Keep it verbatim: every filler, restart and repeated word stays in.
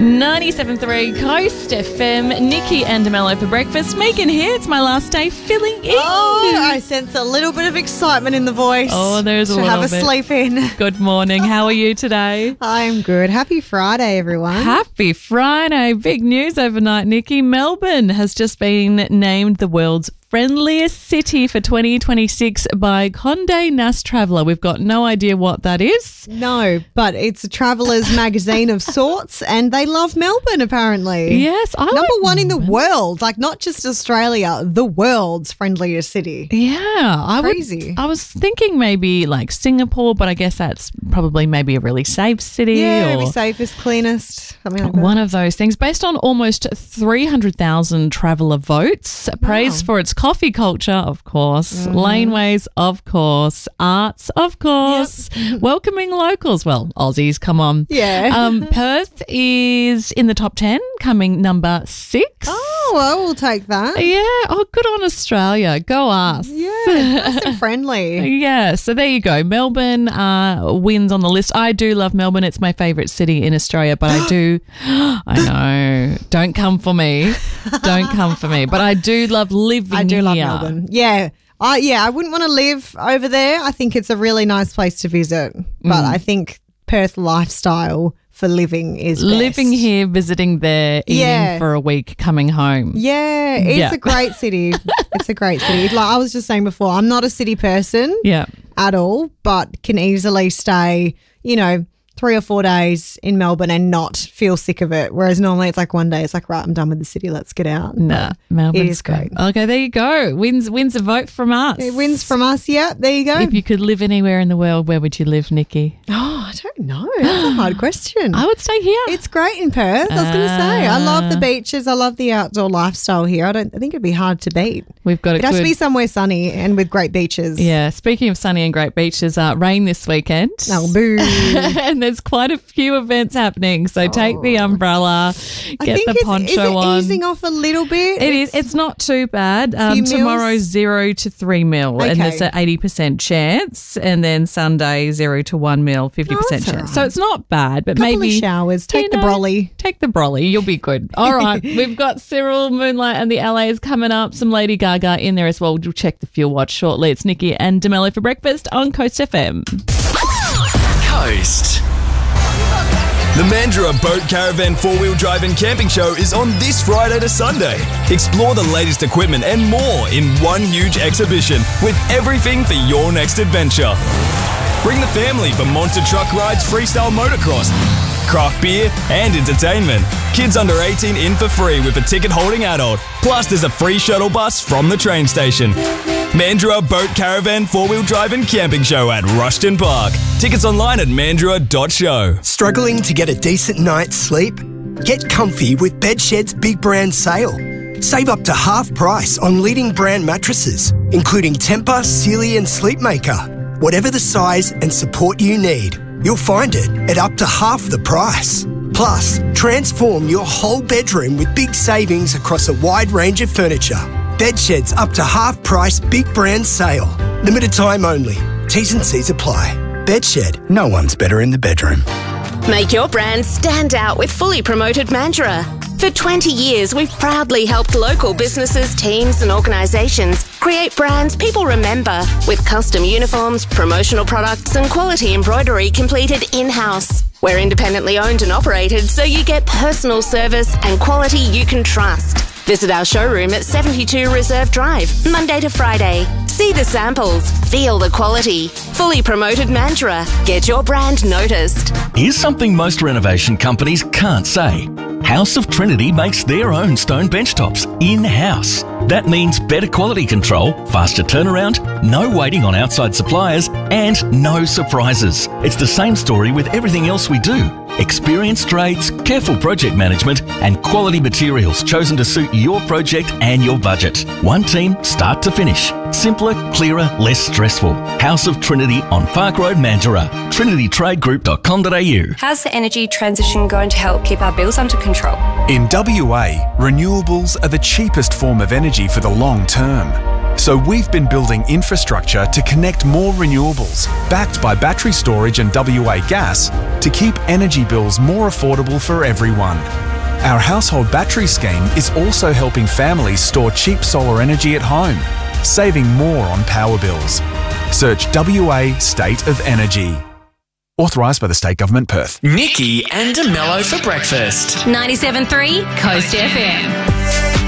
ninety-seven point three Coast F M. Nikki and DeMello for breakfast. Megan here. It's my last day filling in. Oh, I sense a little bit of excitement in the voice. Oh, there's a to little have a bit. sleep in. Good morning. How are you today? I'm good. Happy Friday, everyone. Happy Friday. Big news overnight, Nikki. Melbourne has just been named the world's friendliest city for twenty twenty-six by Condé Nast Traveller. We've got no idea what that is. No, but it's a traveller's magazine of sorts, and they love Melbourne, apparently. Yes, I Number like one in the Melbourne. world, like not just Australia, the world's friendliest city. Yeah, I Crazy. Would, I was thinking maybe like Singapore, but I guess that's probably maybe a really safe city. Yeah, or maybe safest, cleanest, something like that. one of those things. Based on almost three hundred thousand traveller votes, praised for its coffee culture, of course, Mm-hmm. laneways, of course, arts, of course, welcoming locals. Well, Aussies, come on. Yeah. Um, Perth is in the top ten, coming number six. Oh, well, we'll take that. Yeah. Oh, good on Australia. Go us. Yeah, nice and friendly. Yeah, so there you go. Melbourne uh, wins on the list. I do love Melbourne. It's my favourite city in Australia, but I do, I know, don't come for me. Don't come for me. But I do love living I do love here. Melbourne. Yeah. I yeah, I wouldn't want to live over there. I think it's a really nice place to visit. But I think Perth lifestyle for living is best. Living here, visiting there, eating Yeah. for a week, coming home. Yeah, it's Yeah. a great city. It's a great city. Like I was just saying before, I'm not a city person Yeah. at all, but can easily stay, you know, three or four days in Melbourne and not feel sick of it. Whereas normally it's like one day, it's like, right, I'm done with the city. Let's get out. Nah, But Melbourne's It is great. good. Okay, there you go. Wins wins a vote from us. It wins from us. Yeah, there you go. If you could live anywhere in the world, where would you live, Nikki? Oh, I don't know. That's a hard question. I would stay here. It's great in Perth. I was going to say, I love the beaches. I love the outdoor lifestyle here. I don't. I think it'd be hard to beat. We've got a It has good. to be somewhere sunny and with great beaches. Yeah, speaking of sunny and great beaches, uh, rain this weekend. Oh, boo. And there's quite a few events happening. So take the umbrella, I get think the it's, poncho is it on. easing off a little bit? It is. It's not too bad. Um, Few mils? tomorrow, zero to three mil, and Okay. there's an eighty percent chance. And then Sunday, zero to one mil, fifty percent Oh, that's chance. all So right. it's not bad, but Couple maybe of showers. Take you the know, brolly. Take the brolly. You'll be good. All right. We've got Cyril, Moonlight and the L As coming up. Some Lady Gaga in there as well. We'll check the fuel watch shortly. It's Nikki and DeMello for breakfast on Coast F M. Coast. The Mandurah Boat Caravan four-wheel drive and camping show is on this Friday to Sunday. Explore the latest equipment and more in one huge exhibition with everything for your next adventure. Bring the family for monster truck rides, freestyle motocross, craft beer and entertainment. Kids under eighteen in for free with a ticket-holding adult. Plus there's a free shuttle bus from the train station. Mandurah Boat Caravan four-wheel drive and camping show at Rushton Park. Tickets online at mandurah dot show. Struggling to get a decent night's sleep? Get comfy with Bedshed's big brand sale. Save up to half price on leading brand mattresses, including Tempur, Sealy and Sleepmaker. Whatever the size and support you need, you'll find it at up to half the price. Plus, transform your whole bedroom with big savings across a wide range of furniture. Bedshed's up to half price big brand sale. Limited time only. T's and C's apply. Bedshed, no one's better in the bedroom. Make your brand stand out with Fully Promoted Mandurah. For twenty years, we've proudly helped local businesses, teams and organisations create brands people remember with custom uniforms, promotional products and quality embroidery completed in-house. We're independently owned and operated, so you get personal service and quality you can trust. Visit our showroom at seventy-two Reserve Drive, Monday to Friday. See the samples, feel the quality. Fully Promoted Mandurah. Get your brand noticed. Here's something most renovation companies can't say. House of Trinity makes their own stone benchtops in-house. That means better quality control, faster turnaround, no waiting on outside suppliers, and no surprises. It's the same story with everything else we do. Experienced trades, careful project management, and quality materials chosen to suit your project and your budget. One team, start to finish. Simpler, clearer, less stressful. House of Trinity on Park Road, Mandurah. trinity trade group dot com dot a u. How's the energy transition going to help keep our bills under control? In W A, renewables are the cheapest form of energy for the long term. So we've been building infrastructure to connect more renewables, backed by battery storage and W A Gas, to keep energy bills more affordable for everyone. Our household battery scheme is also helping families store cheap solar energy at home, saving more on power bills. Search W A State of Energy. Authorised by the State Government, Perth. Nikki and DeMello for breakfast. ninety-seven point three Coast F M.